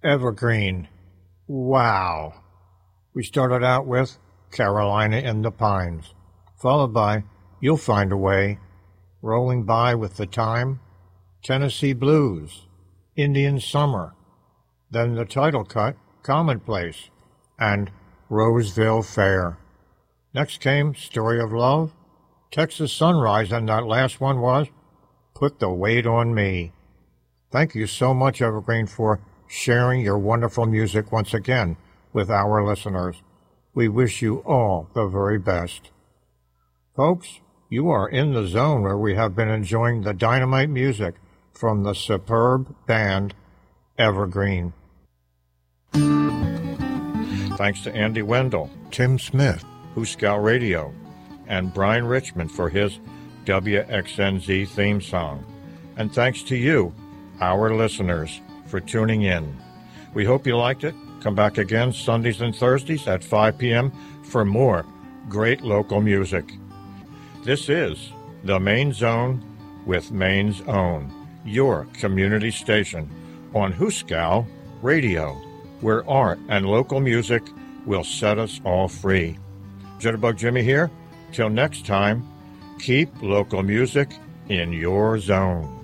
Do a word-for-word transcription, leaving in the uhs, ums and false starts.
Evergreen. Wow. We started out with Carolina in the Pines, followed by You'll Find a Way, Rolling By with the Time, Tennessee Blues, Indian Summer, then the title cut, Commonplace, and Roseville Fair. Next came Story of Love, Texas Sunrise, and that last one was Put the Weight on Me. Thank you so much, Evergreen, for sharing your wonderful music once again with our listeners. We wish you all the very best. Folks, you are in the zone where we have been enjoying the dynamite music from the superb band Evergreen. Thanks to Andy Wendell, Tim Smith, Hooskow Radio, and Brian Richmond for his W X N Z theme song. And thanks to you, our listeners, for tuning in. We hope you liked it. Come back again Sundays and Thursdays at five p.m. for more great local music. This is The Main Zone with Maine's Own, your community station on Hooskow Radio, where art and local music will set us all free. Jitterbug Jimmy here. Till next time, keep local music in your zone.